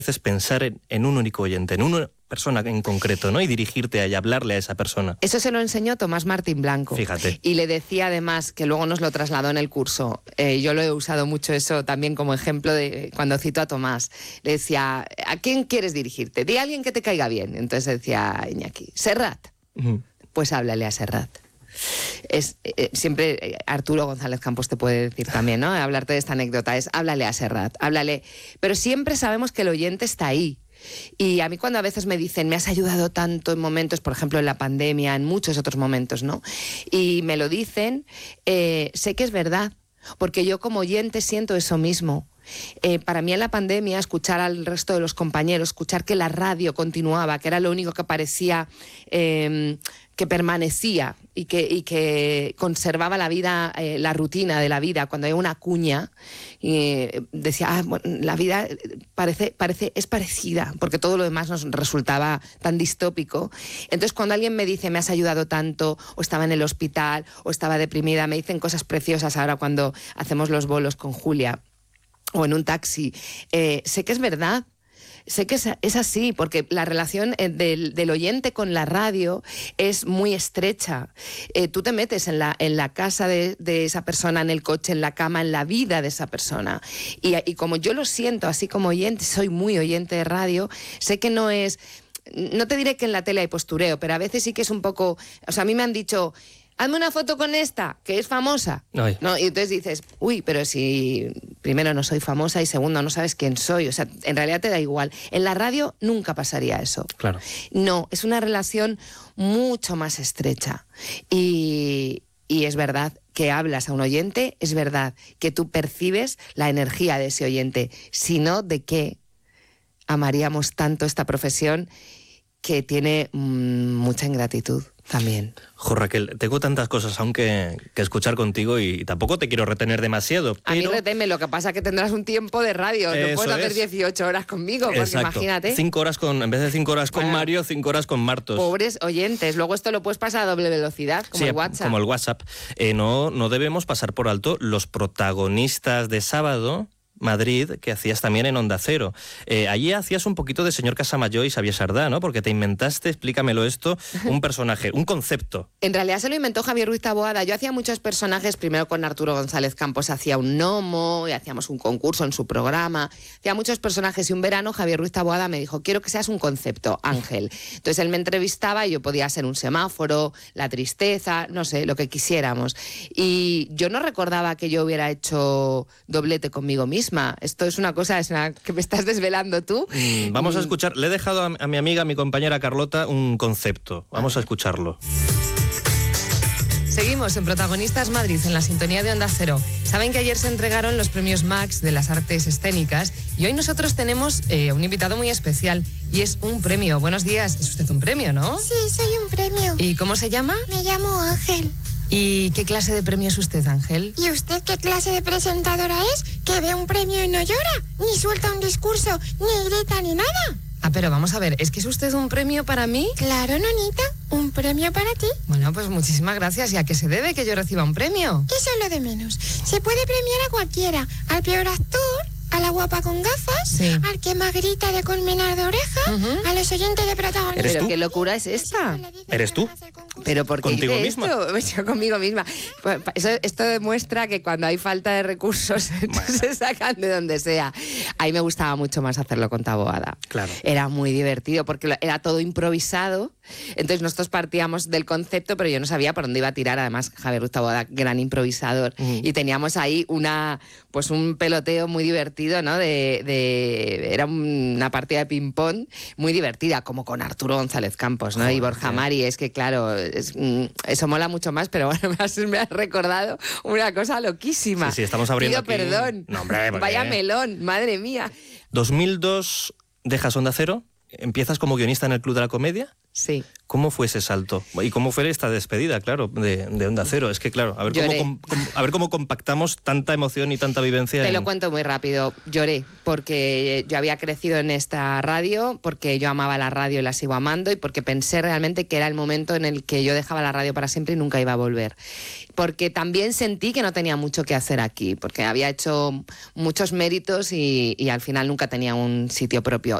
veces pensar en un único oyente, en una persona en concreto, ¿no? Y dirigirte a ella, hablarle a esa persona. Eso se lo enseñó Tomás Martín Blanco. Fíjate. Y le decía además, que luego nos lo trasladó en el curso, yo lo he usado mucho eso también como ejemplo de cuando cito a Tomás. Le decía, ¿a quién quieres dirigirte? Di a alguien que te caiga bien. Entonces decía Iñaki, Serrat. Pues háblale a Serrat. Siempre Arturo González Campos te puede decir también, ¿no? Hablarte de esta anécdota es háblale a Serrat, háblale. Pero siempre sabemos que el oyente está ahí. Y a mí cuando a veces me dicen, me has ayudado tanto en momentos, por ejemplo en la pandemia, en muchos otros momentos, ¿no? Y me lo dicen, sé que es verdad, porque yo como oyente siento eso mismo. Para mí en la pandemia, escuchar al resto de los compañeros, escuchar que la radio continuaba, que era lo único que parecía que permanecía y que conservaba la vida, la rutina de la vida, cuando hay una cuña, decía, bueno, la vida es parecida, porque todo lo demás nos resultaba tan distópico. Entonces cuando alguien me dice, me has ayudado tanto, o estaba en el hospital, o estaba deprimida, me dicen cosas preciosas ahora cuando hacemos los bolos con Julia, o en un taxi, sé que es verdad. Sé que es así, porque la relación del oyente con la radio es muy estrecha. Tú te metes en la casa de esa persona, en el coche, en la cama, en la vida de esa persona. Y como yo lo siento, así como oyente, soy muy oyente de radio, sé que no es... No te diré que en la tele hay postureo, pero a veces sí que es un poco... O sea, a mí me han dicho... Hazme una foto con esta, que es famosa. Ay. ¿No? Y entonces dices, uy, pero si primero no soy famosa y segundo no sabes quién soy. O sea, en realidad te da igual. En la radio nunca pasaría eso. Claro. No, es una relación mucho más estrecha. Y es verdad que hablas a un oyente, es verdad que tú percibes la energía de ese oyente. Si no, ¿de qué amaríamos tanto esta profesión que tiene mucha ingratitud también? Jo, Raquel, tengo tantas cosas aún que escuchar contigo y tampoco te quiero retener demasiado. A mí reteme, lo que pasa es que tendrás un tiempo de radio, no puedes hacer 18 horas conmigo, porque exacto. Imagínate. 5 horas en vez de 5 horas con Mario, 5 horas con Martos. Pobres oyentes, luego esto lo puedes pasar a doble velocidad, como sí, el WhatsApp. Como el WhatsApp. No debemos pasar por alto los protagonistas de sábado, Madrid, que hacías también en Onda Cero. Allí hacías un poquito de señor Casamayor y Xavier Sardá, ¿no? Porque te inventaste, explícamelo esto, un personaje, un concepto. En realidad se lo inventó Javier Ruiz Taboada. Yo hacía muchos personajes, primero con Arturo González Campos hacía un gnomo, y hacíamos un concurso en su programa, hacía muchos personajes y un verano Javier Ruiz Taboada me dijo, quiero que seas un concepto, Ángel. Entonces él me entrevistaba y yo podía ser un semáforo, la tristeza, no sé, lo que quisiéramos. Y yo no recordaba que yo hubiera hecho doblete conmigo misma. Esto es una cosa que me estás desvelando tú. Vamos a escuchar. Le he dejado a mi amiga, a mi compañera Carlota, un concepto. Vamos a escucharlo. Seguimos en Protagonistas Madrid, en la sintonía de Onda Cero. Saben que ayer se entregaron los premios Max de las artes escénicas y hoy nosotros tenemos un invitado muy especial y es un premio. Buenos días, es usted un premio, ¿no? Sí, soy un premio. ¿Y cómo se llama? Me llamo Ángel. ¿Y qué clase de premio es usted, Ángel? ¿Y usted qué clase de presentadora es? Que ve un premio y no llora, ni suelta un discurso, ni grita, ni nada. Ah, pero vamos a ver, ¿es que es usted un premio para mí? Claro, nonita, un premio para ti. Bueno, pues muchísimas gracias. ¿Y a qué se debe que yo reciba un premio? Eso es lo de menos. Se puede premiar a cualquiera, al peor actor, a la guapa con gafas, sí, al que más grita de colmenar de oreja, a los oyentes de protagonistas. ¿Eres tú? ¿Pero qué locura es esta? ¿Eres tú? ¿Pero por qué ¿Contigo hice misma? esto? Yo conmigo misma. Pues, esto demuestra que cuando hay falta de recursos se sacan de donde sea. A mí me gustaba mucho más hacerlo con Taboada. Claro. Era muy divertido porque era todo improvisado. Entonces nosotros partíamos del concepto, pero yo no sabía por dónde iba a tirar. Además, Javier Ruiz Taboada, gran improvisador. Y teníamos ahí un peloteo muy divertido, ¿no? Era una partida de ping-pong muy divertida, como con Arturo González Campos, ¿no? Joder, y Borja Mari. Es que, claro, eso mola mucho más, pero bueno, me has recordado una cosa loquísima. Sí, estamos abriendo Pido aquí... perdón. No, hombre, Vaya melón, madre mía. 2002 dejas Onda Cero, empiezas como guionista en el Club de la Comedia. Sí. ¿Cómo fue ese salto? ¿Y cómo fue esta despedida, claro, de Onda Cero? Es que, claro, a ver cómo compactamos tanta emoción y tanta vivencia. Te lo cuento muy rápido. Lloré porque yo había crecido en esta radio, porque yo amaba la radio y la sigo amando, y porque pensé realmente que era el momento en el que yo dejaba la radio para siempre y nunca iba a volver. Porque también sentí que no tenía mucho que hacer aquí, porque había hecho muchos méritos y al final nunca tenía un sitio propio.